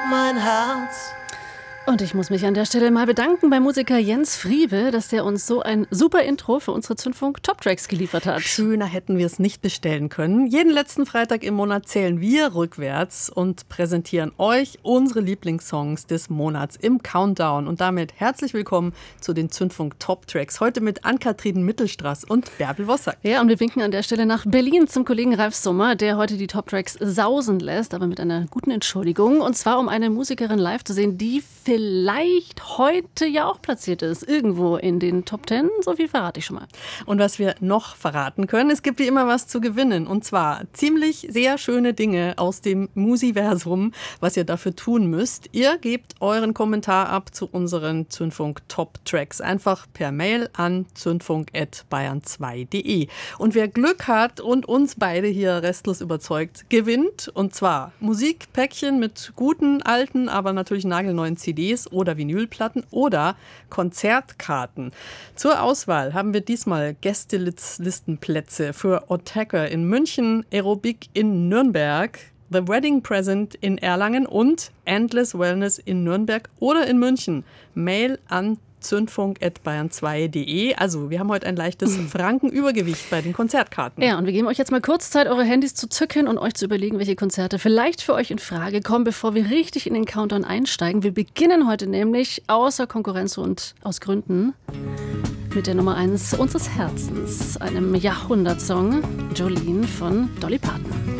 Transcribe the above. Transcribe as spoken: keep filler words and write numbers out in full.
mein Herz. Und ich muss mich an der Stelle mal bedanken beim Musiker Jens Friebe, dass der uns so ein super Intro für unsere Zündfunk Top Tracks geliefert hat. Schöner hätten wir es nicht bestellen können. Jeden letzten Freitag im Monat zählen wir rückwärts und präsentieren euch unsere Lieblingssongs des Monats im Countdown. Und damit herzlich willkommen zu den Zündfunk Top Tracks. Heute mit Ann-Kathrin Mittelstraß und Bärbel Wossack. Ja, und wir winken an der Stelle nach Berlin zum Kollegen Ralf Sommer, der heute die Top Tracks sausen lässt, aber mit einer guten Entschuldigung. Und zwar, um eine Musikerin live zu sehen, die vielleicht heute ja auch platziert ist, irgendwo in den Top Ten. So viel verrate ich schon mal. Und was wir noch verraten können, es gibt wie immer was zu gewinnen. Und zwar ziemlich sehr schöne Dinge aus dem Musiversum, was ihr dafür tun müsst. Ihr gebt euren Kommentar ab zu unseren Zündfunk Top Tracks. Einfach per Mail an zündfunk at bayern zwei punkt de. Und wer Glück hat und uns beide hier restlos überzeugt, gewinnt. Und zwar Musikpäckchen mit guten, alten, aber natürlich nagelneuen C Ds oder Vinylplatten oder Konzertkarten. Zur Auswahl haben wir diesmal Gästelistenplätze für Attacker in München, Aerobic in Nürnberg, The Wedding Present in Erlangen und Endless Wellness in Nürnberg oder in München. Mail an zündfunk at bayern zwei punkt de. Also, wir haben heute ein leichtes Frankenübergewicht bei den Konzertkarten. Ja, und wir geben euch jetzt mal kurz Zeit, eure Handys zu zücken und euch zu überlegen, welche Konzerte vielleicht für euch in Frage kommen, bevor wir richtig in den Countdown einsteigen. Wir beginnen heute nämlich außer Konkurrenz und aus Gründen mit der Nummer eins unseres Herzens, einem Jahrhundertsong, Jolene von Dolly Parton.